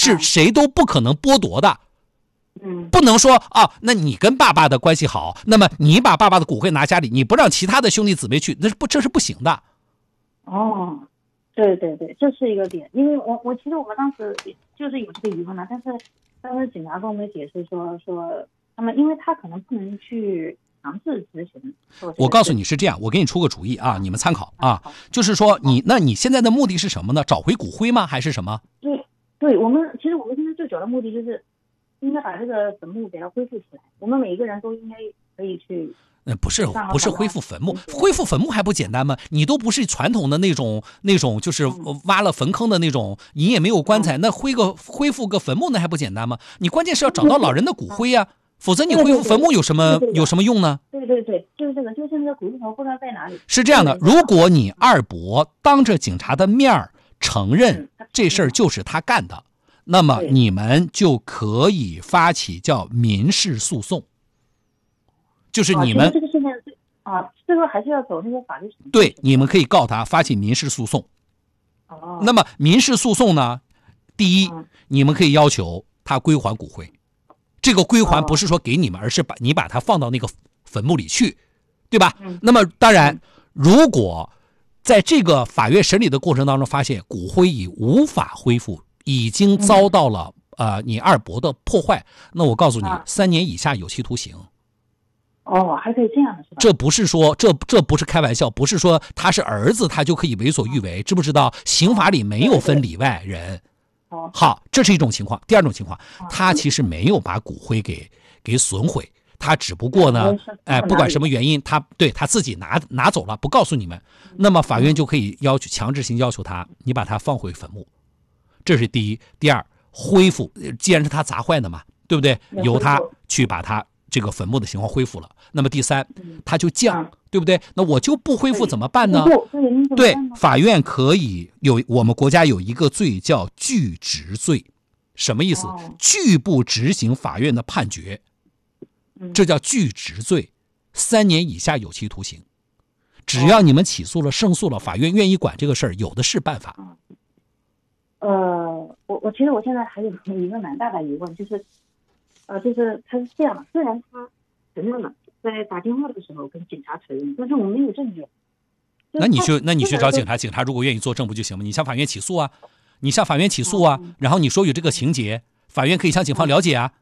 是谁都不可能剥夺的。不能说啊，那你跟爸爸的关系好，那么你把爸爸的骨灰拿家里，你不让其他的兄弟姊妹去，这是不行的。 对对对，这是一个点。因为其实我们当时就是有这个疑问了，但是当时警察跟我们解释说他们因为他可能不能去强制执行。 我告诉你是这样，我给你出个主意啊，你们参考啊。就是说你现在的目的是什么呢？找回骨灰吗？还是什么？ 对，我们现在最主要的目的就是应该把这个坟墓给它恢复起来。我们每一个人都应该可以去。不是恢复坟墓，恢复坟墓还不简单吗？你都不是传统的那种就是挖了坟坑的那种，你也没有棺材，那恢复个坟墓那还不简单吗？你关键是要找到老人的骨灰呀，否则你恢复坟墓有什么用呢？ 对，就是这个，就是现在骨灰盒不知道在哪里。 是这样的，如果你二伯当着警察的面承认这事儿就是他干的，那么你们就可以发起叫民事诉讼。就是你们这个现在最后还是要走那个法律程序。 对，你们可以告他发起民事诉讼。那么民事诉讼呢，第一，你们可以要求他归还骨灰。这个归还不是说给你们，而是把它放到那个坟墓里去，对吧？那么当然，如果在这个法院审理的过程当中发现骨灰已无法恢复，已经遭到了你二伯的破坏，那我告诉你，3年以下有期徒刑。 还可以这样的是吧？ 这不是说这不是开玩笑，不是说他是儿子他就可以为所欲为，知不知道？刑法里没有分里外人。好，这是一种情况。第二种情况，他其实没有把骨灰给损毁，他只不过呢，不管什么原因，他自己拿走了，不告诉你们，那么法院就可以强制性要求你把它放回坟墓。这是第一。第二，恢复，既然是他砸坏的嘛，对不对？由他去把它这个坟墓的情况恢复了。那么第三，他就降，对不对？那我就不恢复怎么办呢？对，法院可以我们国家有一个罪叫拒执罪。什么意思？拒不执行法院的判决，这叫拒执罪，3年以下有期徒刑。只要你们起诉了、胜诉了，法院愿意管这个事儿，有的是办法。 其实我现在还有一个蛮大的疑问，就是他是这样的，虽然他承认了，在打电话的时候跟警察承认，但是我们没有证据。 那你去找警察，警察如果愿意作证不就行吗？你向法院起诉啊，然后你说有这个情节，法院可以向警方了解啊。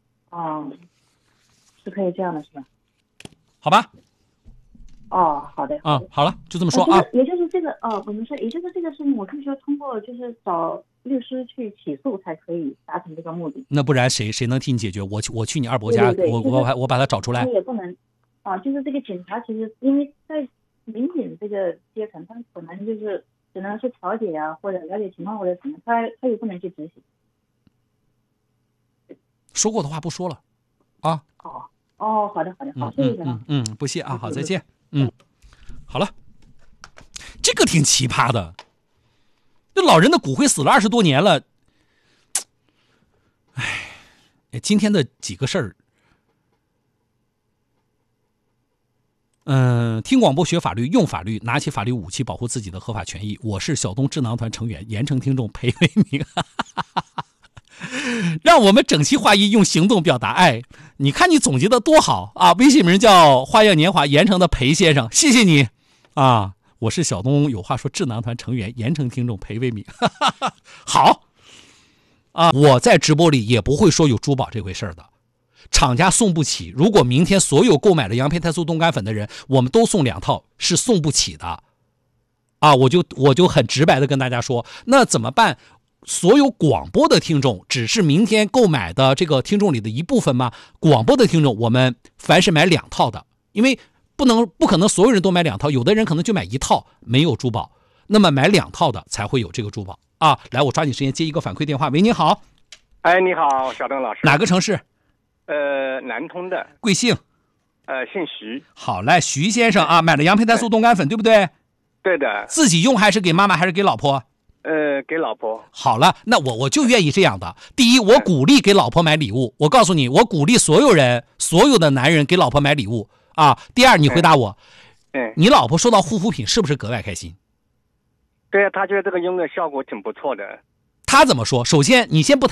是可以这样的是吧？ 好吧。 好的。 好了，就这么说啊。 也就是这个也就是这个事情，我必须要通过就是找律师去起诉才可以达成这个目的。 那不然谁能替你解决？我去你二伯家，我把他找出来。 也不能就是这个警察其实因为在民警这个阶层，他可能就是只能是调解啊，或者了解情况或者什么，他也不能去执行。说过的话不说了啊。 好的，好，谢谢了。 不谢啊，好，再见。好了，这个挺奇葩的。这老人的骨灰死了20多年了，今天的几个事儿，听广播学法律，用法律，拿起法律武器保护自己的合法权益。我是小东智囊团成员，盐城听众裴为民。让我们整齐划一，用行动表达爱。你看你总结的多好啊！微信名叫花样年华，盐城的裴先生，谢谢你啊！我是小东有话说智囊团成员，盐城听众裴为民。好啊，我在直播里也不会说有珠宝这回事的，厂家送不起。如果明天所有购买了洋片胎素冻干粉的人，我们都送2套，是送不起的啊！我就很直白的跟大家说，那怎么办？所有广播的听众只是明天购买的这个听众里的一部分吗？广播的听众，我们凡是买2套的，因为不可能所有人都买2套，有的人可能就买1套没有珠宝，那么买2套的才会有这个珠宝啊！来，我抓紧时间接一个反馈电话。喂，你好。 你好，小邓老师。 哪个城市？ 南通的。 贵姓？ 姓徐。 好嘞，徐先生啊，买了洋片胎素冻干粉，对不对？ 对的。 自己用还是给妈妈还是给老婆？ 给老婆。 好了，那我就愿意这样的。第一，我鼓励给老婆买礼物。我告诉你，我鼓励所有的男人给老婆买礼物啊。第二，你回答我，你老婆收到护肤品是不是格外开心？ 对啊，她觉得这个用的效果挺不错的。 她怎么说？首先，你先不谈